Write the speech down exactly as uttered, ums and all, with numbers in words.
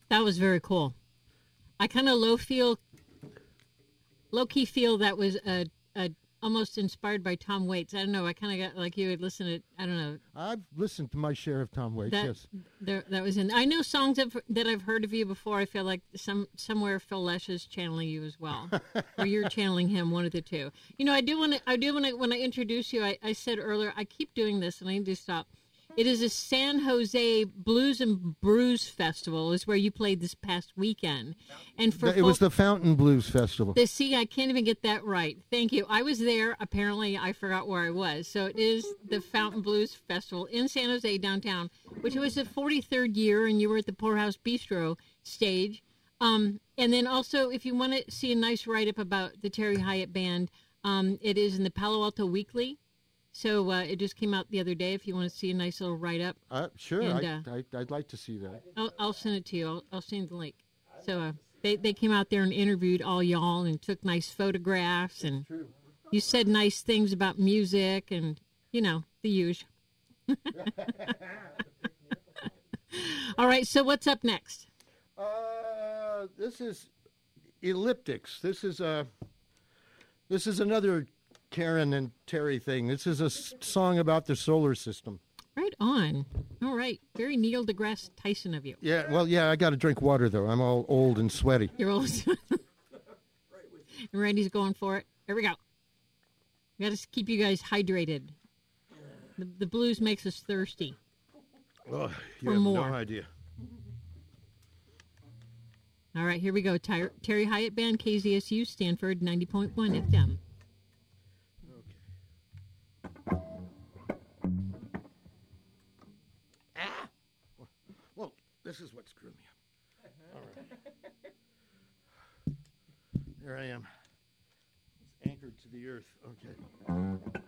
That was very cool. I kind of low feel, low key feel that was a, a almost inspired by Tom Waits. I don't know. I kind of got like you would listen to. I don't know. I've listened to my share of Tom Waits. That, yes, there, that was in. I know songs of, that I've heard of you before. I feel like some somewhere Phil Lesh is channeling you as well, or you're channeling him. One of the two. You know, I do want to. I do want to. When I introduce you, I, I said earlier, I keep doing this, and I need to stop. It is a San Jose Blues and Brews Festival, is where you played this past weekend, and for it folk, was the Fountain Blues Festival. the see, I can't even get that right. Thank you. I was there. Apparently, I forgot where I was. So it is the Fountain Blues Festival in San Jose downtown, which was the forty-third year, and you were at the Poorhouse Bistro stage. Um, and then also, if you want to see a nice write-up about the Terry Hyatt Band, um, it is in the Palo Alto Weekly. So uh, it just came out the other day. If you want to see a nice little write-up, Uh, sure, And, I, uh, I, I'd like to see that. I'll, I'll send it to you. I'll, I'll send the link. So uh, they they came out there and interviewed all y'all and took nice photographs, and you said nice things about music and you know the usual. All right. So what's up next? Uh, this is Elliptics. This is a this is another Karen and Terry thing. This is a s- song about the solar system. Right on. All right. Very Neil deGrasse Tyson of you. Yeah, well, yeah, I got to drink water though. I'm all old and sweaty. You're old. And Randy's going for it. Here we go. We got to keep you guys hydrated. The, the blues makes us thirsty. Oh, you For have more. no idea. All right, here we go. Ty- Terry Hyatt Band, K Z S U, Stanford, ninety point one F M. Well, this is what screwed me up. All right. There I am. It's anchored to the earth. Okay.